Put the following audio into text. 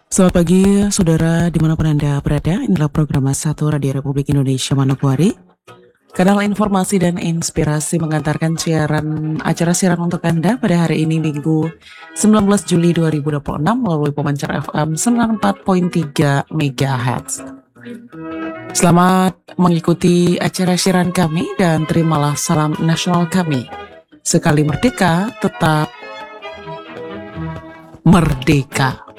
Selamat pagi, saudara dimanapun Anda berada. Inilah program Satu Radio Republik Indonesia Manokwari. Kanal informasi dan inspirasi mengantarkan acara siaran untuk Anda pada hari ini Minggu 19 Juli 2026 melalui pemancar FM 94.3 MHz. Selamat mengikuti acara siaran kami dan terimalah salam nasional kami. Sekali merdeka, tetap merdeka.